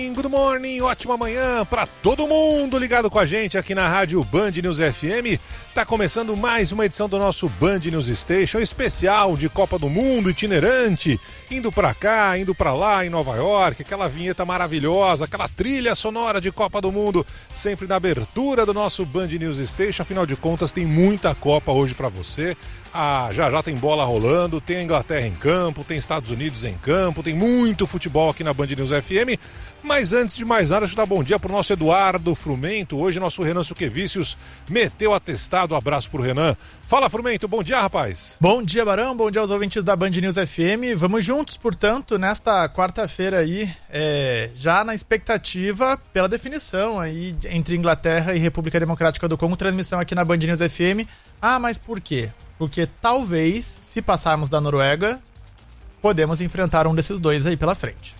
Good morning, ótima manhã para todo mundo ligado com a gente aqui na rádio Band News FM. Tá começando mais uma edição do nosso Band News Station especial de Copa do Mundo, itinerante, indo para cá, indo para lá em Nova York, aquela vinheta maravilhosa, aquela trilha sonora de Copa do Mundo, sempre na abertura do nosso Band News Station. Afinal de contas, tem muita Copa hoje para você. Já tem bola rolando, tem a Inglaterra em campo, tem Estados Unidos em campo, tem muito futebol aqui na Band News FM. Mas antes de mais nada, deixa eu dar bom dia pro nosso Eduardo Frumento. Hoje nosso Renan Suquevicius meteu atestado. Abraço pro Renan. Fala, Frumento, bom dia, rapaz. Bom dia, Barão, bom dia aos ouvintes da Band News FM. Vamos juntos, portanto, nesta quarta-feira aí, já na expectativa pela definição aí entre Inglaterra e República Democrática do Congo, transmissão aqui na Band News FM. Mas por quê? Porque talvez, se passarmos da Noruega, podemos enfrentar um desses dois aí pela frente.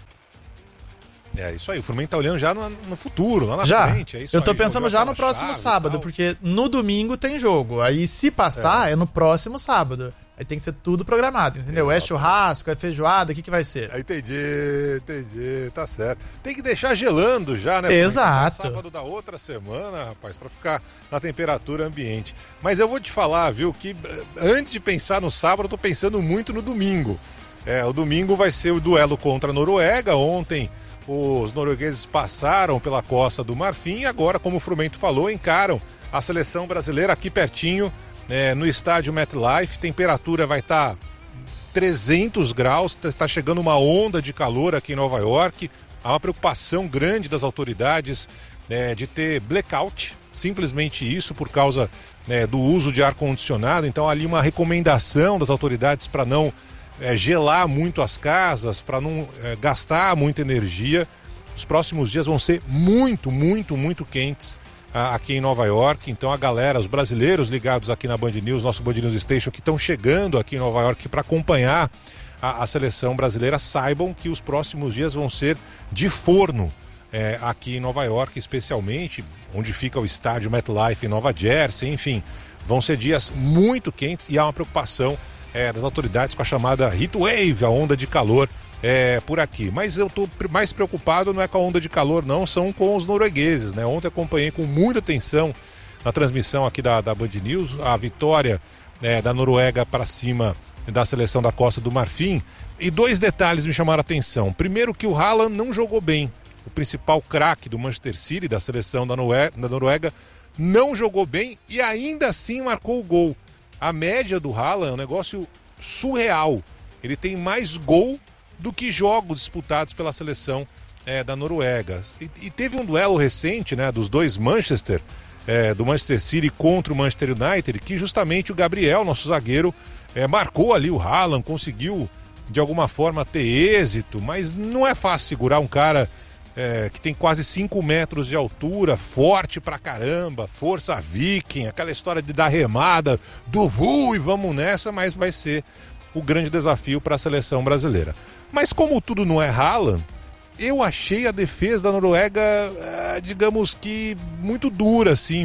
É isso aí, o Fluminense tá olhando já no futuro, lá na frente. É isso. Eu tô aí, pensando já no próximo sábado, porque no domingo tem jogo. Aí se passar, é no próximo sábado. Aí tem que ser tudo programado, entendeu? É churrasco, é feijoada, o que vai ser? Entendi, tá certo. Tem que deixar gelando já, né? Exato. Sábado da outra semana, rapaz, pra ficar na temperatura ambiente. Mas eu vou te falar, viu, que antes de pensar no sábado, eu tô pensando muito no domingo. O domingo vai ser o duelo contra a Noruega. Ontem os noruegueses passaram pela Costa do Marfim e agora, como o Frumento falou, encaram a seleção brasileira aqui pertinho, no estádio MetLife. Temperatura vai estar 300 graus, está chegando uma onda de calor aqui em Nova York. Há uma preocupação grande das autoridades de ter blackout, simplesmente isso, por causa do uso de ar-condicionado. Então ali uma recomendação das autoridades para não gelar muito as casas, para não gastar muita energia. Os próximos dias vão ser muito, muito, muito quentes aqui em Nova York. Então a galera, os brasileiros ligados aqui na Band News, nosso Band News Station, que estão chegando aqui em Nova York para acompanhar a seleção brasileira, saibam que os próximos dias vão ser de forno aqui em Nova York, especialmente onde fica o estádio MetLife em Nova Jersey. Enfim, vão ser dias muito quentes e há uma preocupação das autoridades com a chamada heatwave, a onda de calor por aqui. Mas eu estou mais preocupado não é com a onda de calor, não, são com os noruegueses, né? Ontem acompanhei com muita atenção na transmissão aqui da Band News a vitória da Noruega para cima da seleção da Costa do Marfim, e dois detalhes me chamaram a atenção. Primeiro, que o Haaland não jogou bem. O principal craque do Manchester City, da seleção da Noruega, não jogou bem e ainda assim marcou o gol. A média do Haaland é um negócio surreal. Ele tem mais gol do que jogos disputados pela seleção da Noruega. E teve um duelo recente, né, dos dois Manchester, do Manchester City contra o Manchester United, que justamente o Gabriel, nosso zagueiro, marcou ali o Haaland, conseguiu de alguma forma ter êxito, mas não é fácil segurar um cara que tem quase 5 metros de altura, forte pra caramba, força viking, aquela história de dar remada, do voo e vamos nessa, mas vai ser o grande desafio para a seleção brasileira. Mas como tudo não é Haaland, eu achei a defesa da Noruega, digamos que muito dura, assim,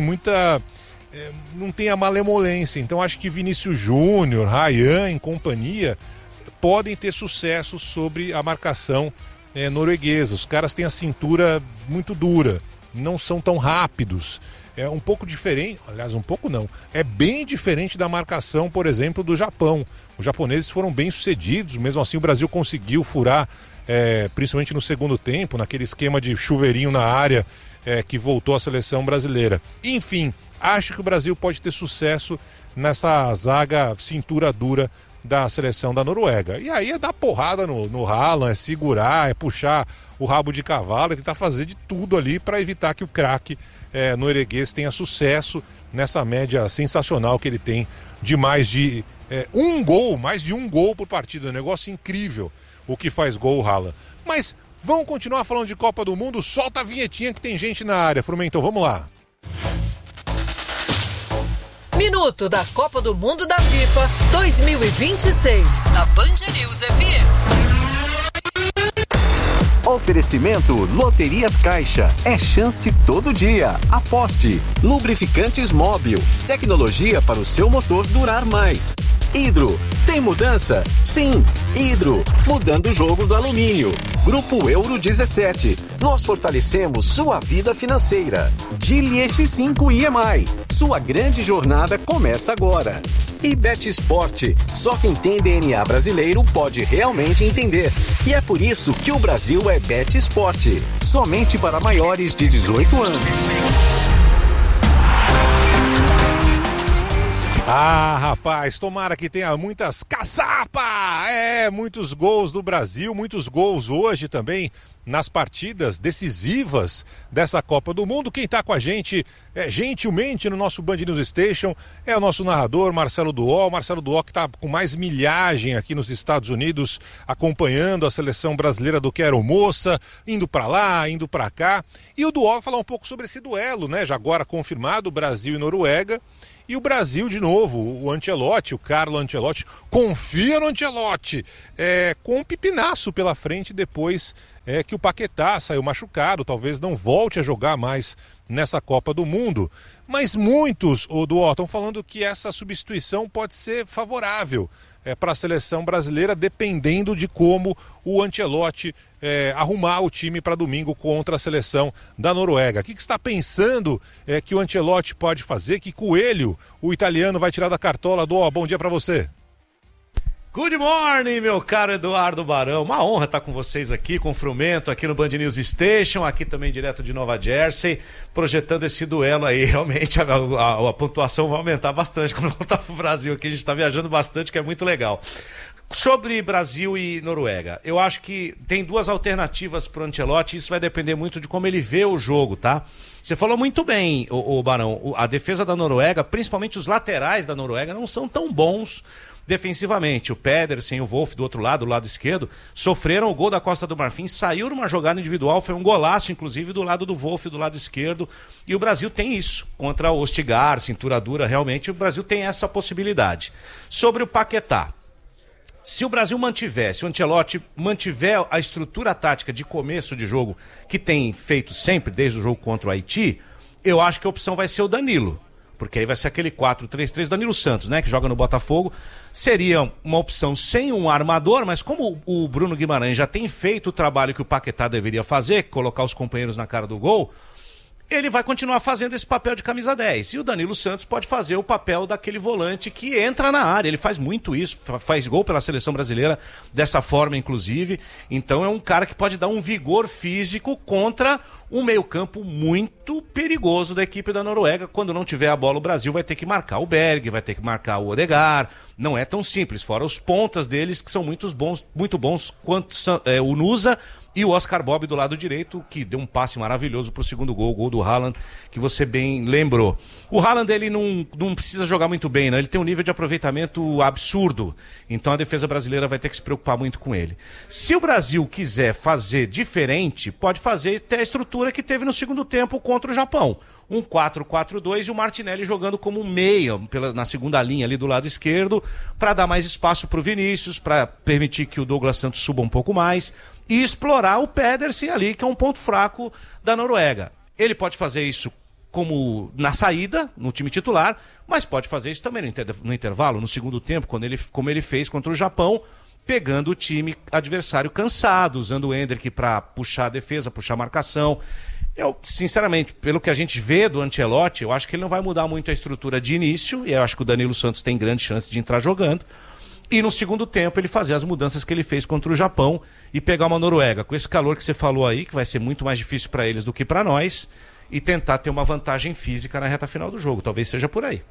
não tem a malemolência. Então acho que Vinícius Júnior, Ryan e companhia podem ter sucesso sobre a marcação norueguesa. Os caras têm a cintura muito dura, não são tão rápidos. É um pouco diferente, aliás, um pouco não, é bem diferente da marcação, por exemplo, do Japão. Os japoneses foram bem sucedidos, mesmo assim o Brasil conseguiu furar, principalmente no segundo tempo, naquele esquema de chuveirinho na área que voltou à seleção brasileira. Enfim, acho que o Brasil pode ter sucesso nessa zaga cintura dura da seleção da Noruega. E aí é dar porrada no Haaland, é segurar, é puxar o rabo de cavalo, é tentar fazer de tudo ali para evitar que o craque norueguês tenha sucesso nessa média sensacional que ele tem de mais de mais de um gol por partida. Um negócio incrível o que faz gol o Haaland. Mas vamos continuar falando de Copa do Mundo, solta a vinhetinha que tem gente na área, Frumento, vamos lá. Minuto da Copa do Mundo da FIFA 2026, na Band News FM. Oferecimento Loterias Caixa. É chance todo dia. Aposte. Lubrificantes Móbil. Tecnologia para o seu motor durar mais. Hidro. Tem mudança? Sim, Hidro. Mudando o jogo do alumínio. Grupo Euro 17. Nós fortalecemos sua vida financeira. Dili X5 IMI. Sua grande jornada começa agora. E Bet Sport. Só quem tem DNA brasileiro pode realmente entender. E é por isso que o Brasil é Bet Sport. Somente para maiores de 18 anos. Ah, rapaz, tomara que tenha muitas caçapa! Muitos gols do Brasil, muitos gols hoje também nas partidas decisivas dessa Copa do Mundo. Quem está com a gente, gentilmente, no nosso Band News Station, é o nosso narrador, Marcelo Duó. Marcelo Duó, que está com mais milhagem aqui nos Estados Unidos, acompanhando a seleção brasileira do Quero Moça, indo para lá, indo para cá. E o Duó vai falar um pouco sobre esse duelo, né? Já agora confirmado, Brasil e Noruega. E o Brasil, de novo, o Ancelotti, o Carlo Ancelotti, confia no Ancelotti, com um pipinaço pela frente depois que o Paquetá saiu machucado, talvez não volte a jogar mais nessa Copa do Mundo. Mas muitos, Duó, estão falando que essa substituição pode ser favorável para a seleção brasileira, dependendo de como o Ancelotti arrumar o time para domingo contra a seleção da Noruega. O que você está pensando que o Ancelotti pode fazer? Que coelho o italiano vai tirar da cartola? Duó, bom dia para você. Good morning, meu caro Eduardo Barão. Uma honra estar com vocês aqui, com o Frumento, aqui no Band News Station, aqui também direto de Nova Jersey, projetando esse duelo aí. Realmente a pontuação vai aumentar bastante quando voltar pro Brasil aqui. A gente está viajando bastante, que é muito legal. Sobre Brasil e Noruega, eu acho que tem duas alternativas para o Ancelotti, isso vai depender muito de como ele vê o jogo, tá? Você falou muito bem, o Barão, a defesa da Noruega, principalmente os laterais da Noruega, não são tão bons defensivamente. O Pedersen e o Wolf do outro lado, do lado esquerdo, sofreram o gol da Costa do Marfim, saiu numa jogada individual, foi um golaço, inclusive, do lado do Wolf, do lado esquerdo, e o Brasil tem isso, contra o Ostigar, cintura dura, realmente, o Brasil tem essa possibilidade. Sobre o Paquetá, se o Brasil se o Ancelotti mantiver a estrutura tática de começo de jogo que tem feito sempre, desde o jogo contra o Haiti, eu acho que a opção vai ser o Danilo. Porque aí vai ser aquele 4-3-3 do Danilo Santos, né? Que joga no Botafogo. Seria uma opção sem um armador, mas como o Bruno Guimarães já tem feito o trabalho que o Paquetá deveria fazer, colocar os companheiros na cara do gol, ele vai continuar fazendo esse papel de camisa 10. E o Danilo Santos pode fazer o papel daquele volante que entra na área. Ele faz muito isso, faz gol pela seleção brasileira dessa forma, inclusive. Então é um cara que pode dar um vigor físico contra um meio-campo muito perigoso da equipe da Noruega. Quando não tiver a bola, o Brasil vai ter que marcar o Berg, vai ter que marcar o Odegaard. Não é tão simples, fora os pontas deles, que são muito bons quanto o Nusa e o Oscar Bob do lado direito, que deu um passe maravilhoso pro segundo gol, o gol do Haaland, que você bem lembrou. O Haaland, ele não precisa jogar muito bem, né? Ele tem um nível de aproveitamento absurdo, então a defesa brasileira vai ter que se preocupar muito com ele. Se o Brasil quiser fazer diferente, pode fazer até a estrutura que teve no segundo tempo contra o Japão. Um 4-4-2 e o Martinelli jogando como meia na segunda linha ali do lado esquerdo, para dar mais espaço para o Vinícius, para permitir que o Douglas Santos suba um pouco mais e explorar o Pedersen ali, que é um ponto fraco da Noruega. Ele pode fazer isso como na saída, no time titular, mas pode fazer isso também no intervalo, no segundo tempo, como ele fez contra o Japão, pegando o time adversário cansado, usando o Endrick para puxar a defesa, puxar a marcação. Eu, sinceramente, pelo que a gente vê do Ancelotti, eu acho que ele não vai mudar muito a estrutura de início, e eu acho que o Danilo Santos tem grande chance de entrar jogando. E no segundo tempo ele fazer as mudanças que ele fez contra o Japão e pegar uma Noruega, com esse calor que você falou aí, que vai ser muito mais difícil para eles do que para nós, e tentar ter uma vantagem física na reta final do jogo. Talvez seja por aí.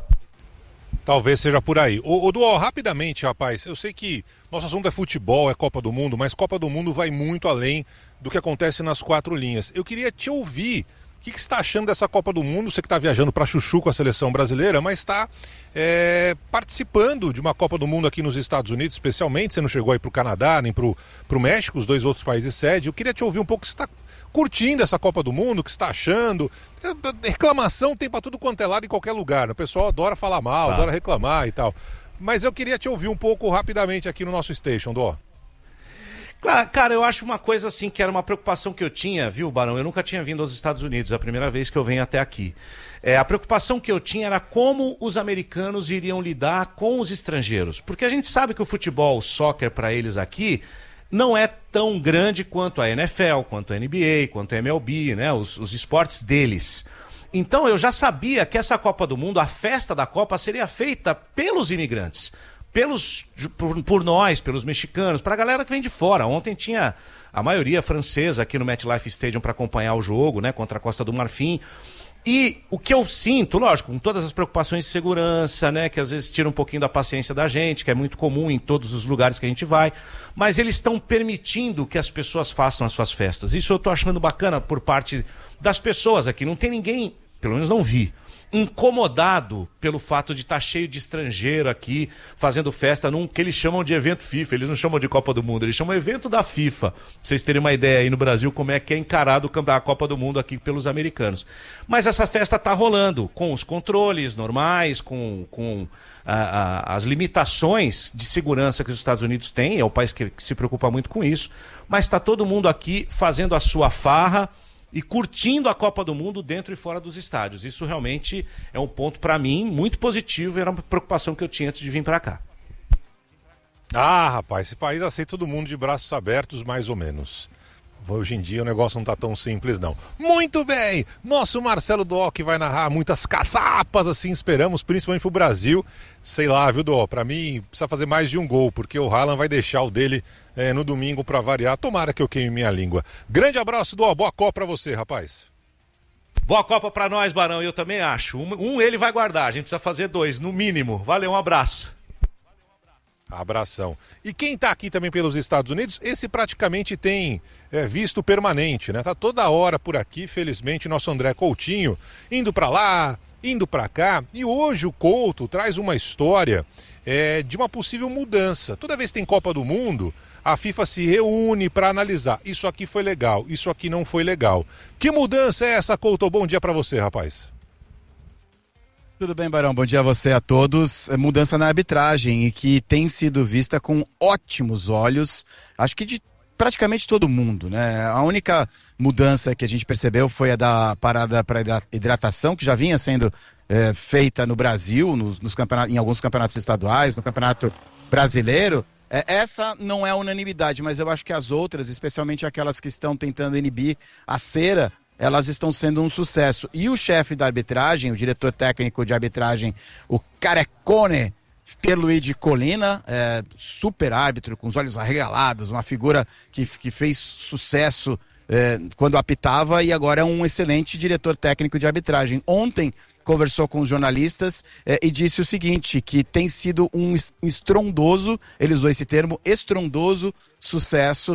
Talvez seja por aí. Ô Duó, rapidamente, rapaz, eu sei que nosso assunto é futebol, é Copa do Mundo, mas Copa do Mundo vai muito além do que acontece nas quatro linhas. Eu queria te ouvir, o que você está achando dessa Copa do Mundo? Você que está viajando para Chuchu com a seleção brasileira, mas está participando de uma Copa do Mundo aqui nos Estados Unidos, especialmente. Você não chegou aí para o Canadá, nem para o México, os dois outros países sede. Eu queria te ouvir um pouco, você está curtindo essa Copa do Mundo, o que você está achando? Reclamação tem para tudo quanto é lado, em qualquer lugar. O pessoal adora falar mal, adora reclamar e tal. Mas eu queria te ouvir um pouco rapidamente aqui no nosso station, Dó. Cara, eu acho uma coisa assim que era uma preocupação que eu tinha, viu, Barão? Eu nunca tinha vindo aos Estados Unidos, é a primeira vez que eu venho até aqui. A preocupação que eu tinha era como os americanos iriam lidar com os estrangeiros. Porque a gente sabe que o futebol, o soccer para eles aqui, não é tão grande quanto a NFL, quanto a NBA, quanto a MLB, né? Os esportes deles. Então eu já sabia que essa Copa do Mundo, a festa da Copa, seria feita pelos imigrantes. Por nós, pelos mexicanos, para a galera que vem de fora. Ontem tinha a maioria francesa aqui no MetLife Stadium para acompanhar o jogo, né, contra a Costa do Marfim. E o que eu sinto, lógico, com todas as preocupações de segurança, né, que às vezes tira um pouquinho da paciência da gente, que é muito comum em todos os lugares que a gente vai, mas eles estão permitindo que as pessoas façam as suas festas. Isso eu estou achando bacana por parte das pessoas aqui. Não tem ninguém, pelo menos não vi, incomodado pelo fato de estar cheio de estrangeiro aqui fazendo festa num que eles chamam de evento FIFA. Eles não chamam de Copa do Mundo, eles chamam evento da FIFA. Pra vocês terem uma ideia aí no Brasil como é que é encarado a Copa do Mundo aqui pelos americanos. Mas essa festa está rolando com os controles normais, com as limitações de segurança que os Estados Unidos têm. É o país que se preocupa muito com isso. Mas está todo mundo aqui fazendo a sua farra e curtindo a Copa do Mundo dentro e fora dos estádios. Isso realmente é um ponto, para mim, muito positivo e era uma preocupação que eu tinha antes de vir para cá. Ah, rapaz, esse país aceita todo mundo de braços abertos, mais ou menos. Hoje em dia o negócio não tá tão simples, não. Muito bem! Nosso Marcelo Doc vai narrar muitas caçapas, assim esperamos, principalmente pro Brasil. Sei lá, viu, Dó? Pra mim, precisa fazer mais de um gol, porque o Haaland vai deixar o dele no domingo pra variar. Tomara que eu queime minha língua. Grande abraço, Dó. Boa Copa pra você, rapaz. Boa Copa pra nós, Barão. Eu também acho. Um ele vai guardar. A gente precisa fazer 2, no mínimo. Valeu, um abraço. Abração. E quem tá aqui também pelos Estados Unidos, esse praticamente tem visto permanente, né? Tá toda hora por aqui, felizmente, nosso André Coutinho, indo pra lá, indo pra cá. E hoje o Couto traz uma história de uma possível mudança. Toda vez que tem Copa do Mundo, a FIFA se reúne para analisar. Isso aqui foi legal, isso aqui não foi legal. Que mudança é essa, Couto? Bom dia pra você, rapaz. Tudo bem, Barão? Bom dia a você, a todos. Mudança na arbitragem e que tem sido vista com ótimos olhos, acho que de praticamente todo mundo, né? A única mudança que a gente percebeu foi a da parada para hidratação, que já vinha sendo feita no Brasil, nos campeonatos, em alguns campeonatos estaduais, no Campeonato Brasileiro. Essa não é unanimidade, mas eu acho que as outras, especialmente aquelas que estão tentando inibir a cera, elas estão sendo um sucesso. E o chefe da arbitragem, o diretor técnico de arbitragem, o Carecone Pierluigi Collina, super árbitro, com os olhos arregalados, uma figura que fez sucesso quando apitava e agora é um excelente diretor técnico de arbitragem. Ontem conversou com os jornalistas e disse o seguinte, que tem sido um estrondoso, ele usou esse termo, estrondoso sucesso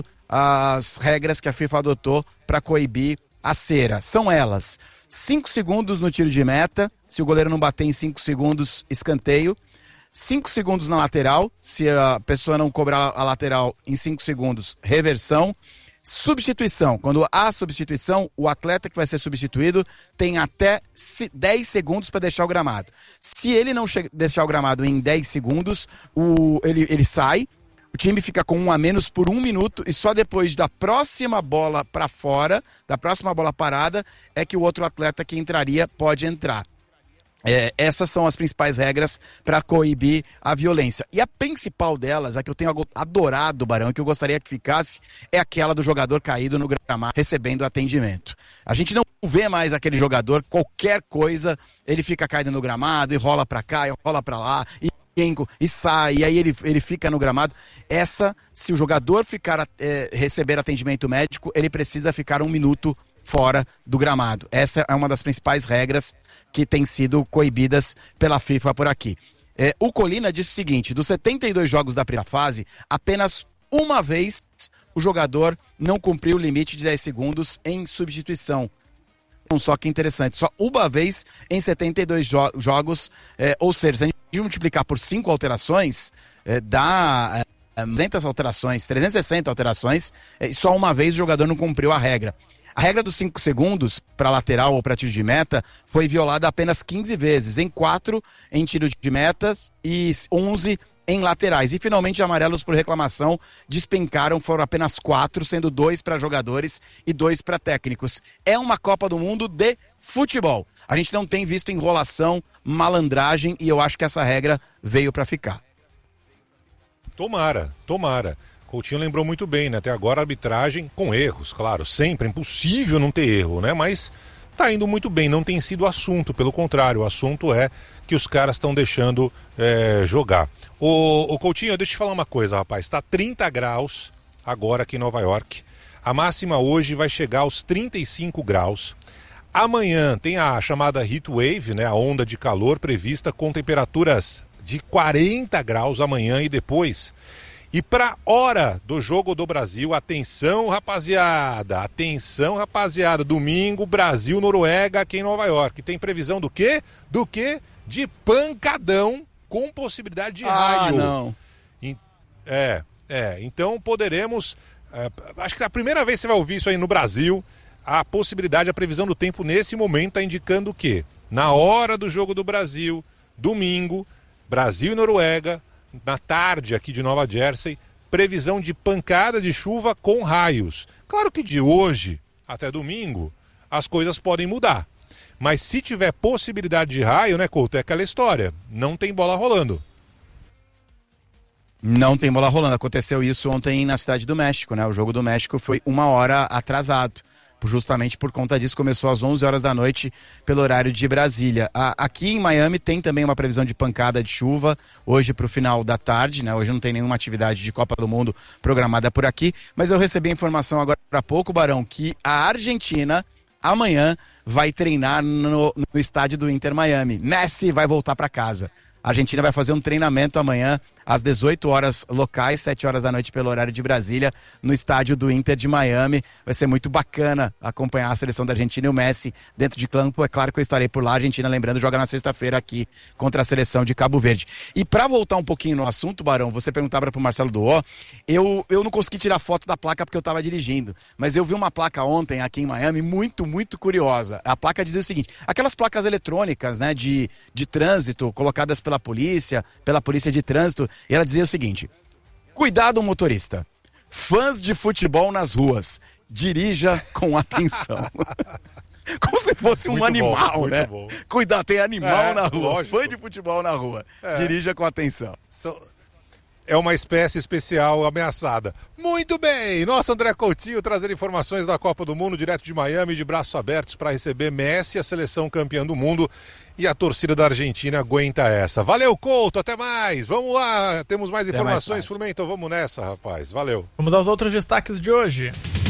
as regras que a FIFA adotou para coibir a cera. São elas: 5 segundos no tiro de meta, se o goleiro não bater em 5 segundos, escanteio. 5 segundos na lateral, se a pessoa não cobrar a lateral em 5 segundos, reversão. Substituição: quando há substituição, o atleta que vai ser substituído tem até 10 segundos para deixar o gramado. Se ele não deixar o gramado em 10 segundos, ele sai. O time fica com 1 a menos por 1 minuto e só depois da próxima bola para fora, da próxima bola parada, é que o outro atleta que entraria pode entrar. Essas são as principais regras para coibir a violência. E a principal delas, a que eu tenho adorado, Barão, e que eu gostaria que ficasse, é aquela do jogador caído no gramado recebendo atendimento. A gente não vê mais aquele jogador, qualquer coisa, ele fica caído no gramado e rola para cá e rola para lá e sai, e aí ele fica no gramado. Se o jogador receber atendimento médico, ele precisa ficar 1 minuto fora do gramado. Essa é uma das principais regras que têm sido coibidas pela FIFA por aqui. O Collina disse o seguinte: dos 72 jogos da primeira fase, apenas uma vez o jogador não cumpriu o limite de 10 segundos em substituição. Só que interessante, só uma vez em 72 jogos, ou seja, se a gente multiplicar por 5 alterações, dá 200 alterações, 360 alterações, e só uma vez o jogador não cumpriu a regra. A regra dos 5 segundos para lateral ou para tiro de meta foi violada apenas 15 vezes, em 4 em tiro de metas e 11 em laterais. E finalmente amarelos por reclamação despencaram, foram apenas 4, sendo 2 para jogadores e 2 para técnicos. É uma Copa do Mundo de futebol. A gente não tem visto enrolação, malandragem, e eu acho que essa regra veio para ficar. Tomara. Coutinho lembrou muito bem, né? Até agora a arbitragem com erros, claro, sempre, é impossível não ter erro, né? Mas tá indo muito bem, não tem sido assunto, pelo contrário, o assunto é que os caras estão deixando jogar. Ô Coutinho, deixa eu te falar uma coisa, rapaz, tá 30 graus agora aqui em Nova York, a máxima hoje vai chegar aos 35 graus, amanhã tem a chamada heat wave, né? A onda de calor prevista com temperaturas de 40 graus amanhã e depois. E para hora do Jogo do Brasil, atenção rapaziada, domingo, Brasil-Noruega aqui em Nova York. Tem previsão do quê? De pancadão com possibilidade de raio. Não. Então poderemos, acho que é a primeira vez que você vai ouvir isso aí no Brasil, a possibilidade, a previsão do tempo nesse momento está indicando o quê? Na hora do Jogo do Brasil, domingo, Brasil e Noruega, na tarde aqui de Nova Jersey, previsão de pancada de chuva com raios. Claro que de hoje até domingo as coisas podem mudar. Mas se tiver possibilidade de raio, né, Couto, é aquela história, não tem bola rolando. Não tem bola rolando. Aconteceu isso ontem na Cidade do México, né? O Jogo do México foi 1 hora atrasado. Justamente por conta disso, começou às 11 horas da noite pelo horário de Brasília. Aqui em Miami tem também uma previsão de pancada de chuva hoje para o final da tarde, né? Hoje não tem nenhuma atividade de Copa do Mundo programada por aqui, mas eu recebi a informação agora há pouco, Barão, que a Argentina amanhã vai treinar no estádio do Inter Miami. Messi vai voltar para casa. A Argentina vai fazer um treinamento amanhã às 18 horas locais, 7 horas da noite pelo horário de Brasília, no estádio do Inter de Miami. Vai ser muito bacana acompanhar a seleção da Argentina e o Messi dentro de campo. É claro que eu estarei por lá. A Argentina, lembrando, joga na sexta-feira aqui contra a seleção de Cabo Verde. E para voltar um pouquinho no assunto, Barão, você perguntava para o Marcelo Duó, eu não consegui tirar foto da placa porque eu estava dirigindo, mas eu vi uma placa ontem aqui em Miami muito, muito curiosa. A placa dizia o seguinte, aquelas placas eletrônicas, né, de trânsito colocadas pela polícia de trânsito, e ela dizia o seguinte: cuidado, motorista, fãs de futebol nas ruas, dirija com atenção. Como se fosse um animal, bom, né? Bom. Cuidado, tem animal na rua, lógico. Fã de futebol na rua, dirija com atenção. É uma espécie especial ameaçada. Muito bem! Nosso André Coutinho trazendo informações da Copa do Mundo direto de Miami, de braços abertos para receber Messi, a seleção campeã do mundo, e a torcida da Argentina aguenta essa. Valeu, Couto, até mais! Vamos lá, temos mais informações, Furmento, vamos nessa, rapaz. Valeu. Vamos aos outros destaques de hoje.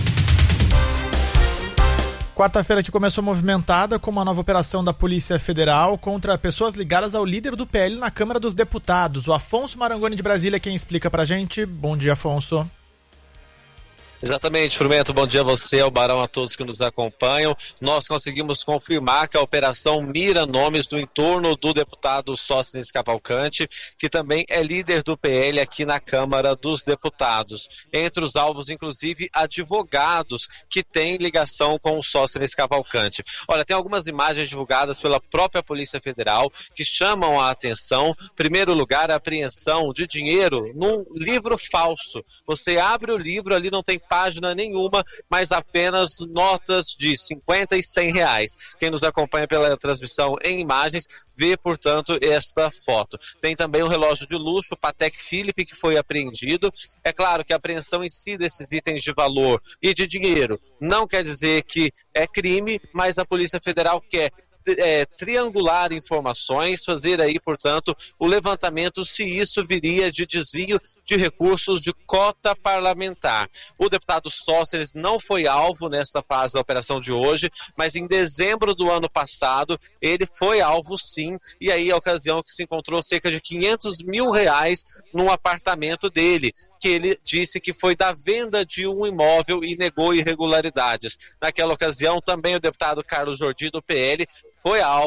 Quarta-feira que começou movimentada com uma nova operação da Polícia Federal contra pessoas ligadas ao líder do PL na Câmara dos Deputados. O Afonso Marangoni de Brasília, quem explica pra gente. Bom dia, Afonso. Exatamente, Frumento, bom dia a você, ao Barão, a todos que nos acompanham. Nós conseguimos confirmar que a operação mira nomes do entorno do deputado Sóstenes Cavalcante, que também é líder do PL aqui na Câmara dos Deputados. Entre os alvos, inclusive, advogados que têm ligação com o Sóstenes Cavalcante. Olha, tem algumas imagens divulgadas pela própria Polícia Federal que chamam a atenção. Em primeiro lugar, a apreensão de dinheiro num livro falso. Você abre o livro, ali não tem página nenhuma, mas apenas notas de 50 e 100 reais. Quem nos acompanha pela transmissão em imagens vê, portanto, esta foto. Tem também um relógio de luxo, Patek Philippe, que foi apreendido. É claro que a apreensão em si desses itens de valor e de dinheiro não quer dizer que é crime, mas a Polícia Federal quer triangular informações, fazer aí, portanto, o levantamento se isso viria de desvio de recursos de cota parlamentar. O deputado Sóstenes não foi alvo nesta fase da operação de hoje, mas em dezembro do ano passado ele foi alvo sim, e aí a ocasião que se encontrou cerca de 500 mil reais num apartamento dele, que ele disse que foi da venda de um imóvel e negou irregularidades. Naquela ocasião, também o deputado Carlos Jordi, do PL, foi alvo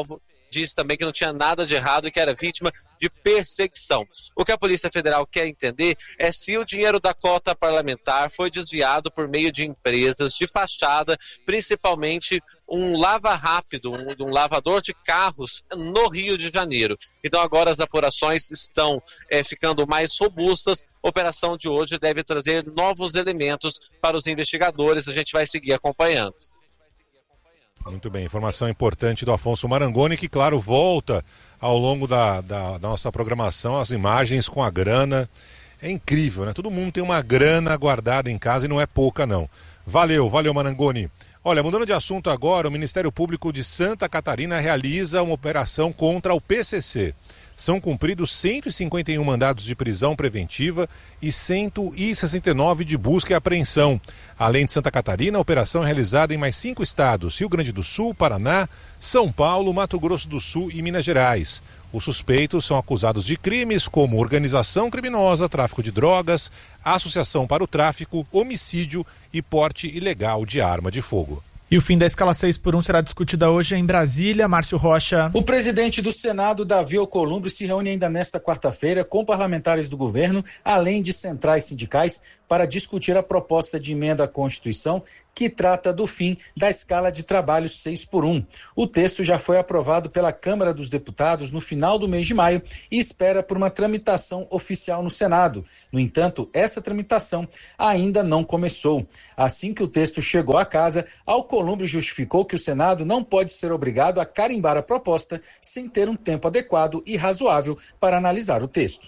disse também que não tinha nada de errado e que era vítima de perseguição. O que a Polícia Federal quer entender é se o dinheiro da cota parlamentar foi desviado por meio de empresas de fachada, principalmente um lava-rápido, um lavador de carros no Rio de Janeiro. Então agora as apurações estão ficando mais robustas. A operação de hoje deve trazer novos elementos para os investigadores. A gente vai seguir acompanhando. Muito bem, informação importante do Afonso Marangoni, que, claro, volta ao longo da nossa programação, as imagens com a grana. É incrível, né? Todo mundo tem uma grana guardada em casa e não é pouca, não. Valeu Marangoni. Olha, mudando de assunto agora, o Ministério Público de Santa Catarina realiza uma operação contra o PCC. São cumpridos 151 mandados de prisão preventiva e 169 de busca e apreensão. Além de Santa Catarina, a operação é realizada em mais 5 estados: Rio Grande do Sul, Paraná, São Paulo, Mato Grosso do Sul e Minas Gerais. Os suspeitos são acusados de crimes como organização criminosa, tráfico de drogas, associação para o tráfico, homicídio e porte ilegal de arma de fogo. E o fim da escala 6x1 será discutida hoje em Brasília. Márcio Rocha. O presidente do Senado, Davi Alcolumbre, se reúne ainda nesta quarta-feira com parlamentares do governo, além de centrais sindicais, para discutir a proposta de emenda à Constituição que trata do fim da escala de trabalho 6x1. O texto já foi aprovado pela Câmara dos Deputados no final do mês de maio e espera por uma tramitação oficial no Senado. No entanto, essa tramitação ainda não começou. Assim que o texto chegou à casa, Alcolumbre justificou que o Senado não pode ser obrigado a carimbar a proposta sem ter um tempo adequado e razoável para analisar o texto.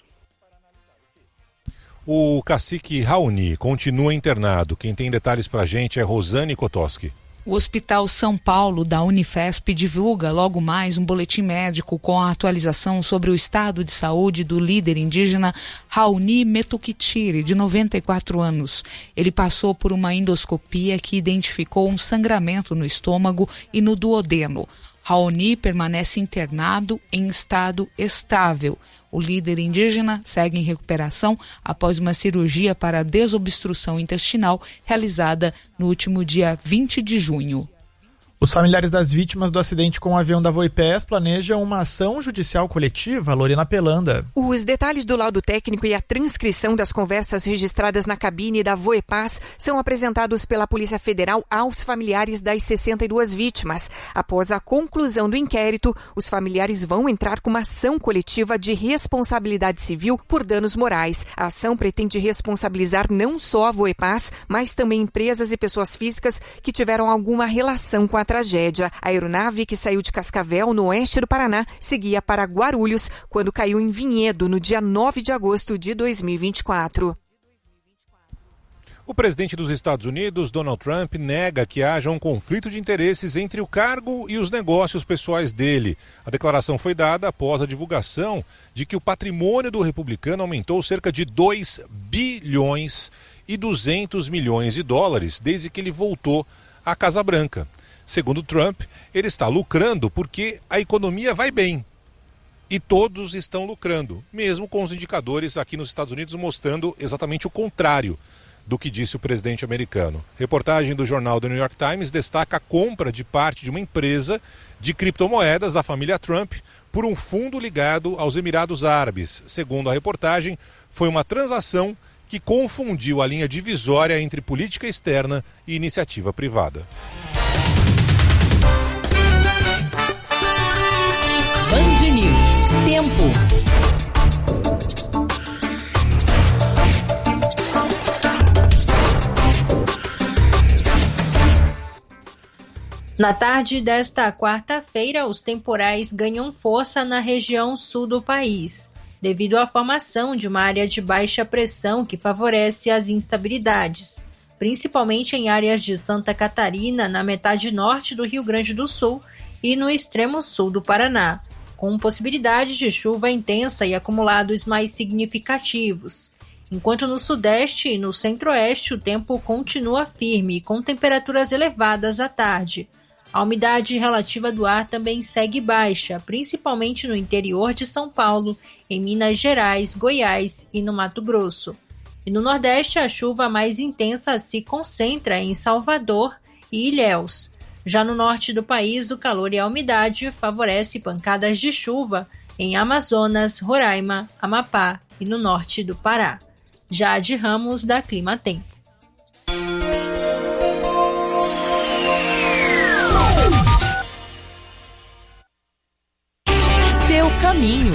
O cacique Raoni continua internado. Quem tem detalhes pra gente é Rosane Kotoski. O Hospital São Paulo da Unifesp divulga logo mais um boletim médico com a atualização sobre o estado de saúde do líder indígena Raoni Metukitiri, de 94 anos. Ele passou por uma endoscopia que identificou um sangramento no estômago e no duodeno. Raoni permanece internado em estado estável. O líder indígena segue em recuperação após uma cirurgia para desobstrução intestinal realizada no último dia 20 de junho. Os familiares das vítimas do acidente com o avião da Voipés planejam uma ação judicial coletiva. Lorena Pelanda. Os detalhes do laudo técnico e a transcrição das conversas registradas na cabine da Voepaz são apresentados pela Polícia Federal aos familiares das 62 vítimas. Após a conclusão do inquérito, os familiares vão entrar com uma ação coletiva de responsabilidade civil por danos morais. A ação pretende responsabilizar não só a Voepaz, mas também empresas e pessoas físicas que tiveram alguma relação com a tragédia. A aeronave, que saiu de Cascavel, no oeste do Paraná, seguia para Guarulhos quando caiu em Vinhedo no dia 9 de agosto de 2024. O presidente dos Estados Unidos, Donald Trump, nega que haja um conflito de interesses entre o cargo e os negócios pessoais dele. A declaração foi dada após a divulgação de que o patrimônio do republicano aumentou cerca de 2 bilhões e 200 milhões de dólares desde que ele voltou à Casa Branca. Segundo Trump, ele está lucrando porque a economia vai bem. E todos estão lucrando, mesmo com os indicadores aqui nos Estados Unidos mostrando exatamente o contrário do que disse o presidente americano. Reportagem do jornal The New York Times destaca a compra de parte de uma empresa de criptomoedas da família Trump por um fundo ligado aos Emirados Árabes. Segundo a reportagem, foi uma transação que confundiu a linha divisória entre política externa e iniciativa privada. Band News. Tempo. Na tarde desta quarta-feira, os temporais ganham força na região sul do país, devido à formação de uma área de baixa pressão que favorece as instabilidades, principalmente em áreas de Santa Catarina, na metade norte do Rio Grande do Sul e no extremo sul do Paraná, com possibilidade de chuva intensa e acumulados mais significativos. Enquanto no sudeste e no centro-oeste o tempo continua firme, com temperaturas elevadas à tarde. A umidade relativa do ar também segue baixa, principalmente no interior de São Paulo, em Minas Gerais, Goiás e no Mato Grosso. E no nordeste a chuva mais intensa se concentra em Salvador e Ilhéus. Já no norte do país, o calor e a umidade favorecem pancadas de chuva em Amazonas, Roraima, Amapá e no norte do Pará. Jade Ramos, da Clima Tempo. Seu caminho.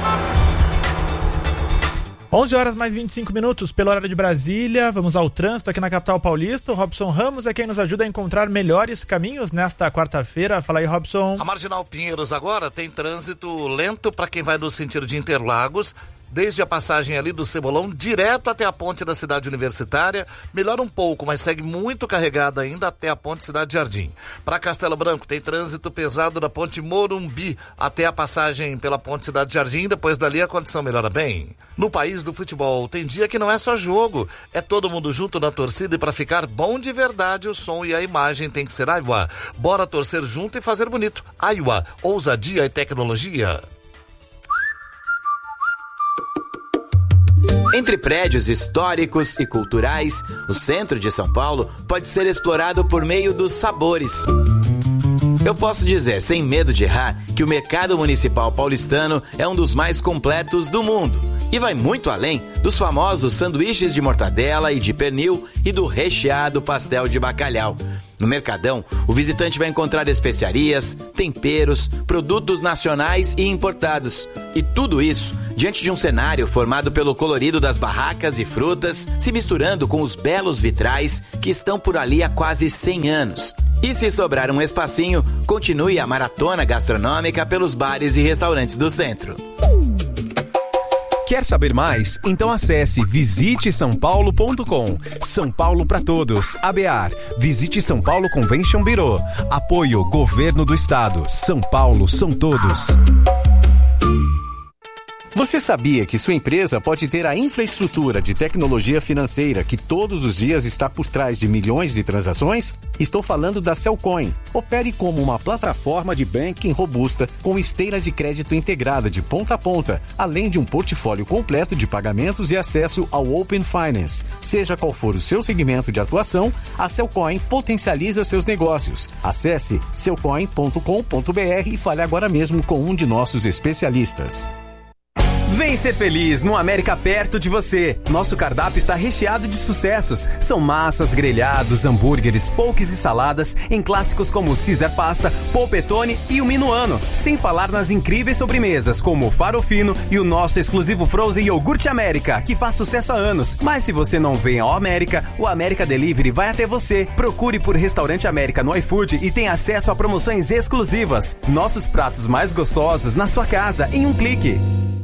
11 horas mais 25 minutos pelo horário de Brasília. Vamos ao trânsito aqui na capital paulista. O Robson Ramos é quem nos ajuda a encontrar melhores caminhos nesta quarta-feira. Fala aí, Robson. A Marginal Pinheiros agora tem trânsito lento para quem vai no sentido de Interlagos, desde a passagem ali do Cebolão direto até a ponte da Cidade Universitária. Melhora um pouco, mas segue muito carregada ainda até a ponte Cidade Jardim. Para Castelo Branco tem trânsito pesado da ponte Morumbi até a passagem pela ponte Cidade Jardim. Depois dali a condição melhora bem. No país do futebol tem dia que não é só jogo, é todo mundo junto na torcida, e para ficar bom de verdade o som e a imagem tem que ser Aiwa. Bora torcer junto e fazer bonito. Aiwa, ousadia e tecnologia. Entre prédios históricos e culturais, o centro de São Paulo pode ser explorado por meio dos sabores. Eu posso dizer, sem medo de errar, que o mercado municipal paulistano é um dos mais completos do mundo e vai muito além dos famosos sanduíches de mortadela e de pernil e do recheado pastel de bacalhau. No Mercadão, o visitante vai encontrar especiarias, temperos, produtos nacionais e importados. E tudo isso diante de um cenário formado pelo colorido das barracas e frutas, se misturando com os belos vitrais que estão por ali há quase 100 anos. E se sobrar um espacinho, continue a maratona gastronômica pelos bares e restaurantes do centro. Quer saber mais? Então acesse visitesaopaulo.com. São Paulo para todos. ABAR. Visite São Paulo Convention Bureau. Apoio Governo do Estado. São Paulo são todos. Você sabia que sua empresa pode ter a infraestrutura de tecnologia financeira que todos os dias está por trás de milhões de transações? Estou falando da Cellcoin. Opere como uma plataforma de banking robusta com esteira de crédito integrada de ponta a ponta, além de um portfólio completo de pagamentos e acesso ao Open Finance. Seja qual for o seu segmento de atuação, a Cellcoin potencializa seus negócios. Acesse cellcoin.com.br e fale agora mesmo com um de nossos especialistas. Vem ser feliz no América perto de você. Nosso cardápio está recheado de sucessos. São massas, grelhados, hambúrgueres, pokés e saladas em clássicos como Caesar Pasta, Polpettone e o Minuano. Sem falar nas incríveis sobremesas como o Farofino e o nosso exclusivo Frozen Iogurte América, que faz sucesso há anos. Mas se você não vem ao América, o América Delivery vai até você. Procure por Restaurante América no iFood e tenha acesso a promoções exclusivas. Nossos pratos mais gostosos na sua casa em um clique.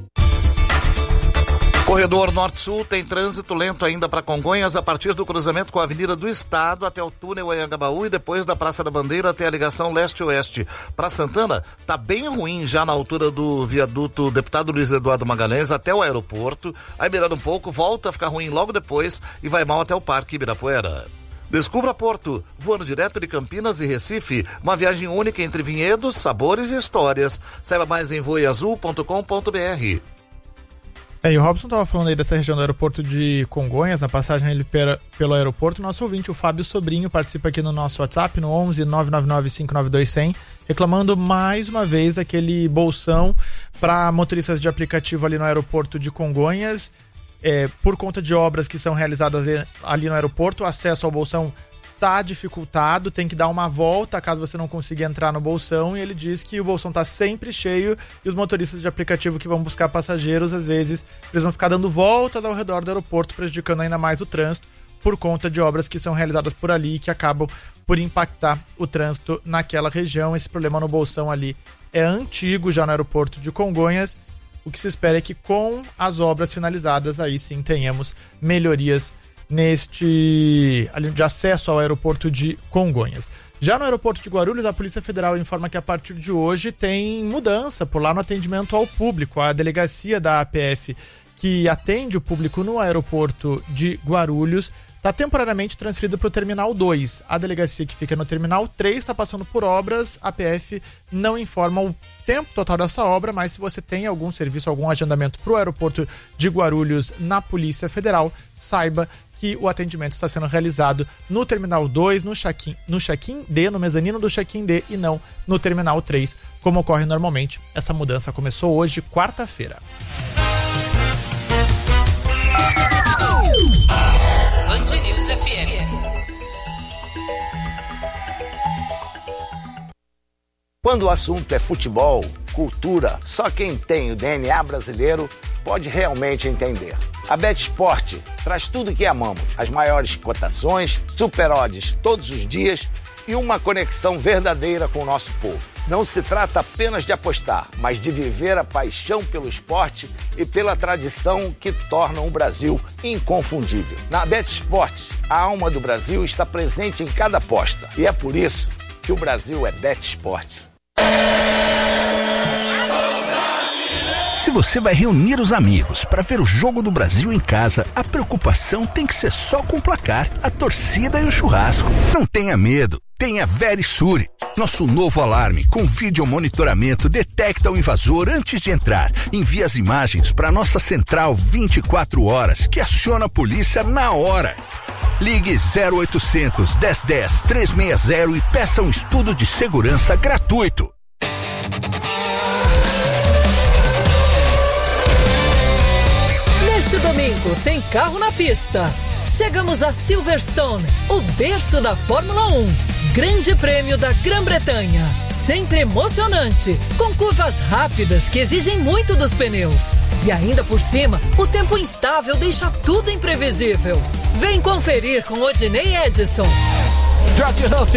Corredor Norte-Sul tem trânsito lento ainda para Congonhas a partir do cruzamento com a Avenida do Estado até o túnel Anhangabaú e depois da Praça da Bandeira até a ligação leste-oeste. Para Santana, tá bem ruim já na altura do viaduto Deputado Luiz Eduardo Magalhães até o aeroporto. Aí melhora um pouco, volta a ficar ruim logo depois e vai mal até o Parque Ibirapuera. Descubra Porto, voando direto de Campinas e Recife, uma viagem única entre vinhedos, sabores e histórias. Saiba mais em voeazul.com.br. E o Robson estava falando aí dessa região do aeroporto de Congonhas, na passagem ele pelo aeroporto. Nosso ouvinte, o Fábio Sobrinho, participa aqui no nosso WhatsApp, no 11 999 592 100, reclamando mais uma vez aquele bolsão para motoristas de aplicativo ali no aeroporto de Congonhas. Por conta de obras que são realizadas ali no aeroporto, o acesso ao bolsão está dificultado, tem que dar uma volta caso você não consiga entrar no bolsão, e ele diz que o bolsão está sempre cheio e os motoristas de aplicativo que vão buscar passageiros, às vezes, eles vão ficar dando voltas ao redor do aeroporto, prejudicando ainda mais o trânsito por conta de obras que são realizadas por ali e que acabam por impactar o trânsito naquela região. Esse problema no bolsão ali é antigo já no aeroporto de Congonhas. O que se espera é que com as obras finalizadas, aí sim tenhamos melhorias de acesso ao aeroporto de Congonhas. Já no aeroporto de Guarulhos, a Polícia Federal informa que a partir de hoje tem mudança por lá no atendimento ao público. A delegacia da APF que atende o público no aeroporto de Guarulhos está temporariamente transferida para o Terminal 2. A delegacia que fica no Terminal 3 está passando por obras. A APF não informa o tempo total dessa obra, mas se você tem algum serviço, algum agendamento para o aeroporto de Guarulhos na Polícia Federal, saiba que que o atendimento está sendo realizado no Terminal 2, no check-in D, no mezanino do check-in D e não no Terminal 3, como ocorre normalmente. Essa mudança começou hoje, quarta-feira. Band News FM. Quando o assunto é futebol, cultura, só quem tem o DNA brasileiro pode realmente entender. A BetSport traz tudo o que amamos, as maiores cotações, super odds todos os dias e uma conexão verdadeira com o nosso povo. Não se trata apenas de apostar, mas de viver a paixão pelo esporte e pela tradição que tornam o Brasil inconfundível. Na BetSport, a alma do Brasil está presente em cada aposta e é por isso que o Brasil é BetSport. Se você vai reunir os amigos para ver o Jogo do Brasil em casa, a preocupação tem que ser só com o placar, a torcida e o churrasco. Não tenha medo, tenha Verisure. Nosso novo alarme com vídeo monitoramento detecta o invasor antes de entrar. Envia as imagens para nossa central 24 horas, que aciona a polícia na hora. Ligue 0800 1010 360 e peça um estudo de segurança gratuito. Neste domingo tem carro na pista. Chegamos a Silverstone, o berço da Fórmula 1. Grande Prêmio da Grã-Bretanha. Sempre emocionante, com curvas rápidas que exigem muito dos pneus. E ainda por cima, o tempo instável deixa tudo imprevisível. Vem conferir com Odinei Edson.